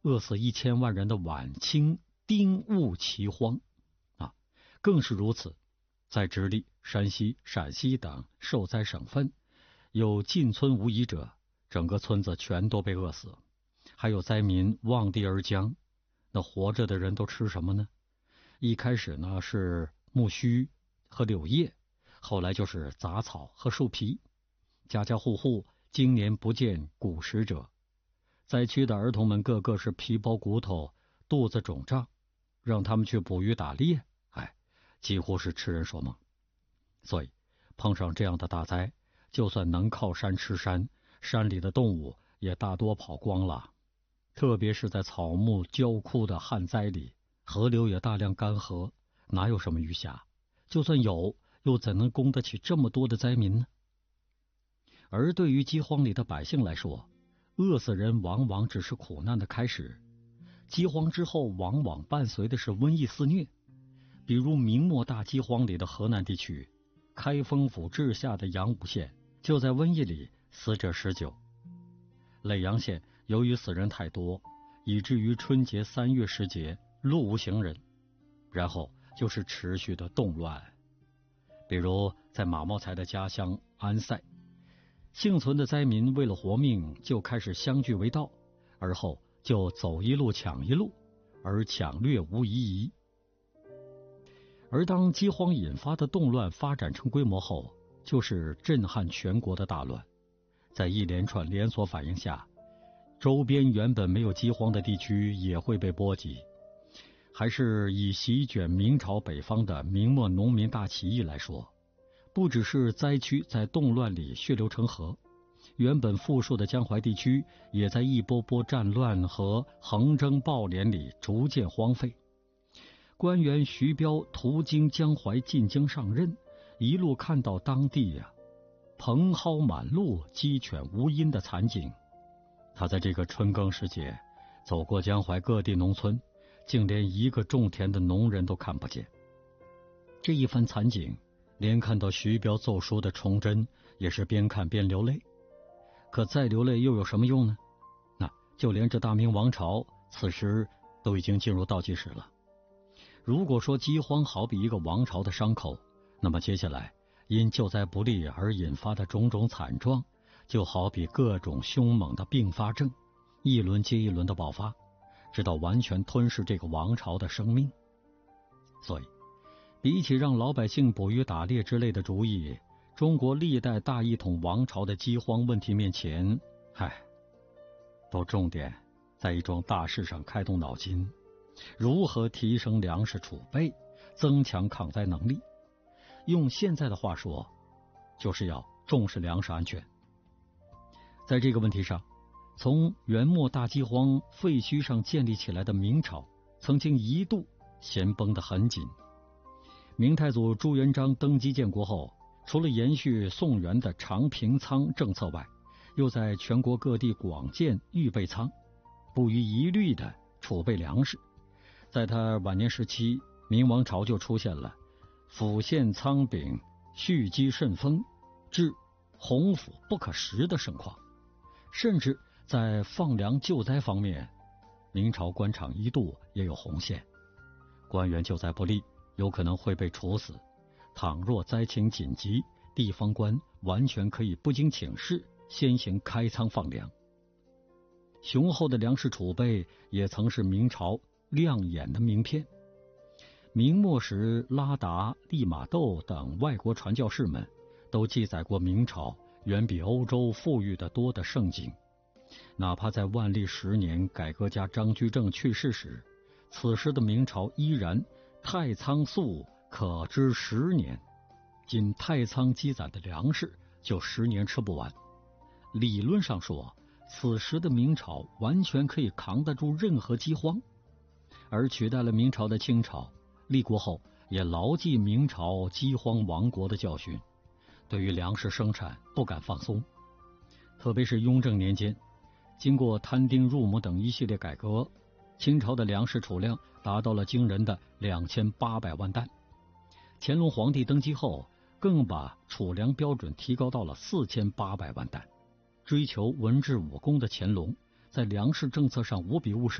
饿死1000万人的晚清丁戊奇荒更是如此。在直隶、山西、陕西等受灾省份，有进村无遗者，整个村子全都被饿死。还有灾民望地而僵，那活着的人都吃什么呢？一开始呢是木须和柳叶，后来就是杂草和树皮。家家户户经年不见古食者，灾区的儿童们个个是皮包骨头，肚子肿胀，让他们去捕鱼打猎，几乎是痴人说梦。所以碰上这样的大灾，就算能靠山吃山，山里的动物也大多跑光了。特别是在草木焦枯的旱灾里，河流也大量干涸，哪有什么鱼虾？就算有，又怎能供得起这么多的灾民呢？而对于饥荒里的百姓来说，饿死人往往只是苦难的开始。饥荒之后往往伴随的是瘟疫肆虐，比如明末大饥荒里的河南地区，开封府治下的阳武县就在瘟疫里死者19。耒阳县由于死人太多，以至于春节3月时节路无行人。然后就是持续的动乱，比如在马茂才的家乡安塞，幸存的灾民为了活命就开始相聚为道，而后就走一路抢一路，而抢掠无遗遗。而当饥荒引发的动乱发展成规模后，就是震撼全国的大乱。在一连串连锁反应下，周边原本没有饥荒的地区也会被波及。还是以席卷明朝北方的明末农民大起义来说，不只是灾区在动乱里血流成河，原本富庶的江淮地区也在一波波战乱和横征暴敛里逐渐荒废。官员徐彪途经江淮进京上任，一路看到当地蓬蒿满路、鸡犬无音的惨景。他在这个春耕时节走过江淮各地农村，竟连一个种田的农人都看不见。这一番惨景，连看到徐彪奏书的崇祯也是边看边流泪。可再流泪又有什么用呢？就连这大明王朝此时都已经进入倒计时了。如果说饥荒好比一个王朝的伤口，那么接下来因救灾不利而引发的种种惨状，就好比各种凶猛的并发症，一轮接一轮的爆发，直到完全吞噬这个王朝的生命。所以比起让老百姓捕鱼打猎之类的主意，中国历代大一统王朝的饥荒问题面前，都重点在一桩大事上开动脑筋，如何提升粮食储备，增强抗灾能力。用现在的话说，就是要重视粮食安全。在这个问题上，从元末大饥荒废墟上建立起来的明朝，曾经一度弦绷得很紧。明太祖朱元璋登基建国后，除了延续宋元的常平仓政策外，又在全国各地广建预备仓，不遗余力地储备粮食。在他晚年时期，明王朝就出现了府县仓禀蓄积甚丰，至洪府不可食的盛况。甚至在放粮救灾方面，明朝官场一度也有红线，官员救灾不力，有可能会被处死。倘若灾情紧急，地方官完全可以不经请示先行开仓放粮。雄厚的粮食储备也曾是明朝亮眼的名片。明末时，拉达、利玛窦等外国传教士们都记载过明朝远比欧洲富裕得多的盛景。哪怕在万历10年改革家张居正去世时，此时的明朝依然太仓粟可支10年，仅太仓积攒的粮食就10年吃不完。理论上说，此时的明朝完全可以扛得住任何饥荒。而取代了明朝的清朝，立国后也牢记明朝饥荒亡国的教训，对于粮食生产不敢放松。特别是雍正年间，经过摊丁入亩等一系列改革，清朝的粮食储量达到了惊人的2800万担。乾隆皇帝登基后，更把储粮标准提高到了4800万担。追求文治武功的乾隆，在粮食政策上无比务实。